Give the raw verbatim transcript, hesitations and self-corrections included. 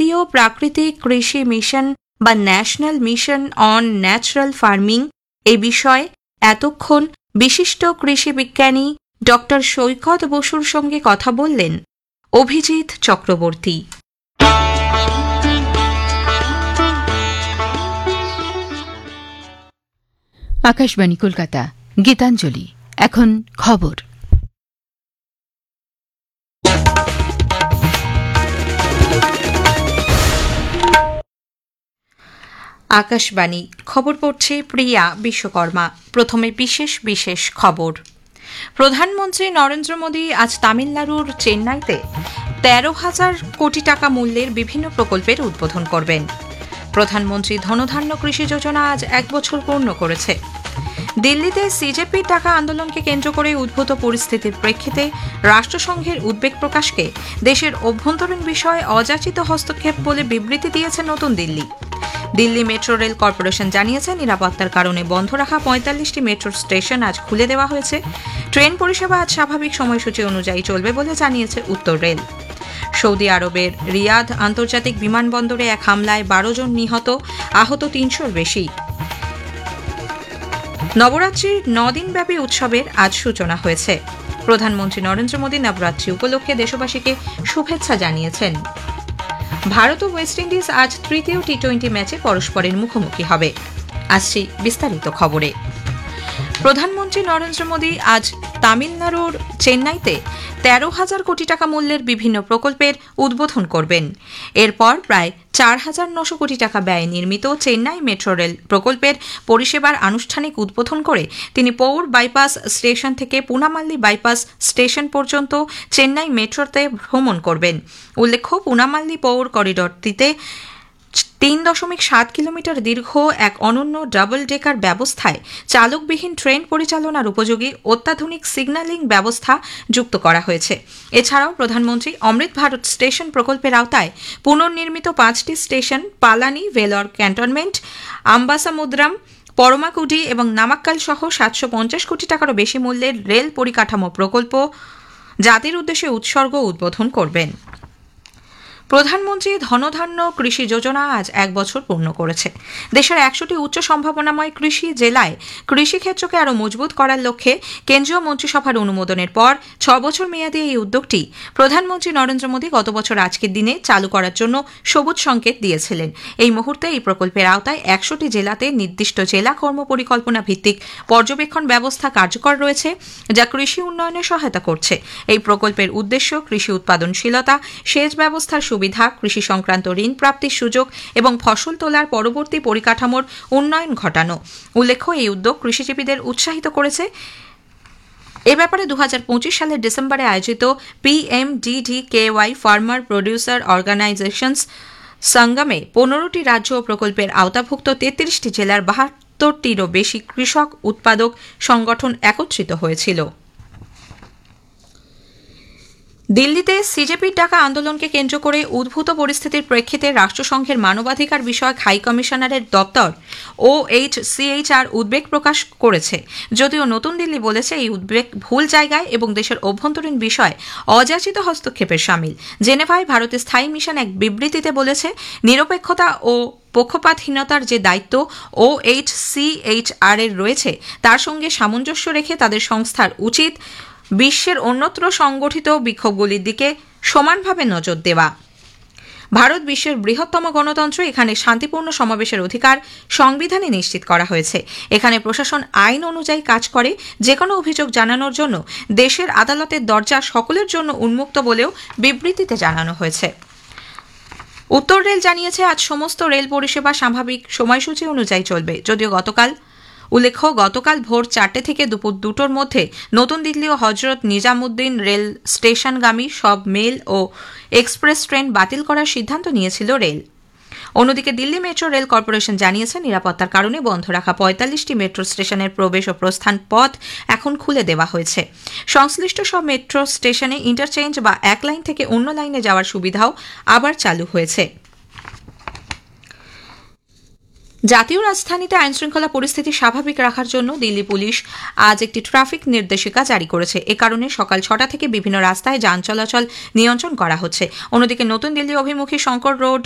জাতীয় প্রাকৃতিক কৃষি মিশন বা national mission on natural farming এ বিষয়ে এতক্ষণ বিশিষ্ট কৃষি বিজ্ঞানী ডক্টর সৈকত বসুর সঙ্গে কথা বললেন অভিজিৎ চক্রবর্তী। আকাশবাণী কলকাতা, গীতাঞ্জলি। এখন খবর। আকাশবাণী খবর পড়ছে প্রিয়া বিশ্বকর্মা। প্রথমে বিশেষ বিশেষ খবর। প্রধানমন্ত্রী নরেন্দ্র মোদী আজ তামিলনাড়ুর চেন্নাইতে তেরো হাজার কোটি টাকা মূল্যের বিভিন্ন প্রকল্পের উদ্বোধন করবেন। প্রধানমন্ত্রী ধনধান্য কৃষি যোজনা আজ এক বছর পূর্ণ করেছে। দিল্লিতে সিজেপির ডাকা আন্দোলনকে কেন্দ্র করে উদ্ভূত পরিস্থিতির প্রেক্ষিতে রাষ্ট্রসংঘের উদ্বেগ প্রকাশকে দেশের অভ্যন্তরীণ বিষয়ে অযাচিত হস্তক্ষেপ বলে বিবৃতি দিয়েছে নতুন Delhi. Delhi metro rail corporation জানিয়েছে নিরাপত্তার কারণে বন্ধ রাখা পঁয়তাল্লিশটি মেট্রো স্টেশন আজ খুলে দেওয়া হয়েছে। ট্রেন পরিষেবা আজ স্বাভাবিক সময়সূচি অনুযায়ী চলবে বলে জানিয়েছে উত্তর রেল। সৌদি আরবের রিয়াদ আন্তর্জাতিক বিমানবন্দরে এক হামলায় বারো জন নিহত, আহত তিনশোর বেশি। নবরাত্রির নদিনব্যাপী উৎসবের আজ সূচনা হয়েছে। প্রধানমন্ত্রী নরেন্দ্র মোদী নবরাত্রি উপলক্ষে দেশবাসীকে শুভেচ্ছা জানিয়েছেন। ভারত ও ওয়েস্ট ইন্ডিজ আজ তৃতীয় টি টোয়েন্টি ম্যাচে পরস্পরের মুখোমুখি হবে। আসছি বিস্তারিত খবরে। প্রধানমন্ত্রী নরেন্দ্র মোদী আজ তামিলনাড়ুর চেন্নাইতে তেরো হাজার কোটি টাকা মূল্যের বিভিন্ন প্রকল্পের উদ্বোধন করবেন। এরপর প্রায় চার হাজার নশো কোটি টাকা ব্যয়ে নির্মিত চেন্নাই মেট্রো রেল প্রকল্পের পরিষেবার আনুষ্ঠানিক উদ্বোধন করে তিনি পৌর বাইপাস স্টেশন থেকে পুনামাল্লি বাইপাস স্টেশন পর্যন্ত চেন্নাই মেট্রোতে ভ্রমণ করবেন। উল্লেখ্য, পুনামাল্লি পৌর করিডরটিতে তিন দশমিক সাত কিলোমিটার দীর্ঘ এক অনন্য ডাবল ডেকার ব্যবস্থায় চালকবিহীন ট্রেন পরিচালনার উপযোগী অত্যাধুনিক সিগন্যালিং ব্যবস্থা যুক্ত করা হয়েছে। এছাড়াও প্রধানমন্ত্রী অমৃত ভারত স্টেশন প্রকল্পের আওতায় পুনর্নির্মিত পাঁচটি স্টেশন পালানি, ভেলোর ক্যান্টনমেন্ট, আম্বাসামুদ্রাম, পরমাকুডি এবং নামাক্কাল সহ সাতশো পঞ্চাশ কোটি টাকারও বেশি মূল্যের রেল পরিকাঠামো প্রকল্প জাতির উদ্দেশ্যে উৎসর্গ উদ্বোধন করবেন। প্রধানমন্ত্রী ধনধান্য কৃষি যোজনা আজ এক বছর পূর্ণ করেছে। দেশের একশোটি উচ্চ সম্ভাবনাময় কৃষি জেলায় কৃষিক্ষেত্রকে আরও মজবুত করার লক্ষ্যে কেন্দ্রীয় মন্ত্রিসভার অনুমোদনের পর ছ বছর মেয়াদী এই উদ্যোগটি প্রধানমন্ত্রী নরেন্দ্র মোদী গত বছর আজকের দিনে চালু করার জন্য সবুজ সংকেত দিয়েছিলেন। এই মুহূর্তে এই প্রকল্পের আওতায় একশোটি জেলাতে নির্দিষ্ট জেলা কর্ম পরিকল্পনা ভিত্তিক পর্যবেক্ষণ ব্যবস্থা কার্যকর রয়েছে, যা কৃষি উন্নয়নে সহায়তা করছে। এই প্রকল্পের উদ্দেশ্য কৃষি উৎপাদনশীলতা, সেচ ব্যবস্থার সুবিধা, কৃষি সংক্রান্ত ঋণ প্রাপ্তির সুযোগ এবং ফসল তোলার পরবর্তী পরিকাঠামোর উন্নয়ন ঘটানো। উল্লেখ্য, এই উদ্যোগ কৃষিজীবীদের উৎসাহিত করেছে। এ ব্যাপারে দু হাজার পঁচিশ সালের ডিসেম্বরে আয়োজিত পিএমডিডিকেওয়াই ফার্মার প্রডিউসার অর্গানাইজেশনস সঙ্গমে পনেরোটি রাজ্য ও প্রকল্পের আওতাভুক্ত তেত্রিশটি জেলার বাহাত্তরটিরও বেশি কৃষক উৎপাদক সংগঠন একত্রিত হয়েছিল। দিল্লিতে সিজেপির ডাকা আন্দোলনকে কেন্দ্র করে উদ্ভূত পরিস্থিতির প্রেক্ষিতে রাষ্ট্রসংঘের মানবাধিকার বিষয়ক হাই কমিশনারের দপ্তর ও এইচ সিএইচআর উদ্বেগ প্রকাশ করেছে। যদিও নতুন দিল্লি বলেছে এই উদ্বেগ ভুল জায়গায় এবং দেশের অভ্যন্তরীণ বিষয় অযাচিত হস্তক্ষেপের শামিল। জেনেভায় ভারতের স্থায়ী মিশন এক বিবৃতিতে বলেছে, নিরপেক্ষতা ও পক্ষপাতহীনতার যে দায়িত্ব ও এইচ সিএইচআর এর রয়েছে তার সঙ্গে সামঞ্জস্য রেখে তাদের সংস্থার উচিত বিশ্বের অন্যত্র সংগঠিত বিক্ষোভগুলির দিকে সমানভাবে নজর দেওয়া। ভারত বিশ্বের বৃহত্তম গণতন্ত্র, এখানে শান্তিপূর্ণ সমাবেশের অধিকার সংবিধানে নিশ্চিত করা হয়েছে। এখানে প্রশাসন আইন অনুযায়ী কাজ করে। যে কোনো অভিযোগ জানানোর জন্য দেশের আদালতের দরজা সকলের জন্য উন্মুক্ত বলেও বিবৃতিতে জানানো হয়েছে। উত্তর রেল জানিয়েছে, আজ সমস্ত রেল পরিষেবা স্বাভাবিক সময়সূচি অনুযায়ী চলবে। যদিও গতকাল উল্লেখ্য গতকাল ভোর চারটে থেকে দুপুর দুটোর মধ্যে নতুন দিল্লি ও হজরত নিজামুদ্দিন রেল স্টেশনগামী সব মেল ও এক্সপ্রেস ট্রেন বাতিল করার সিদ্ধান্ত নিয়েছিল রেল। অন্যদিকে দিল্লি মেট্রো রেল কর্পোরেশন জানিয়েছে, নিরাপত্তার কারণে বন্ধ রাখা পঁয়তাল্লিশটি মেট্রো স্টেশনের প্রবেশ ও প্রস্থান পথ এখন খুলে দেওয়া হয়েছে। সংশ্লিষ্ট সব মেট্রো স্টেশনে ইন্টারচেঞ্জ বা এক লাইন থেকে অন্য লাইনে যাওয়ার সুবিধাও আবার চালু হয়েছে। জাতীয় রাজধানীতে আইনশৃঙ্খলা পরিস্থিতি স্বাভাবিক রাখার জন্য দিল্লি পুলিশ আজ একটি ট্রাফিক নির্দেশিকা জারি করেছে। এ কারণে সকাল ছটা থেকে বিভিন্ন রাস্তায় যান চলাচল নিয়ন্ত্রণ করা হচ্ছে। অন্যদিকে নতুন দিল্লি অভিমুখী শঙ্কর রোড,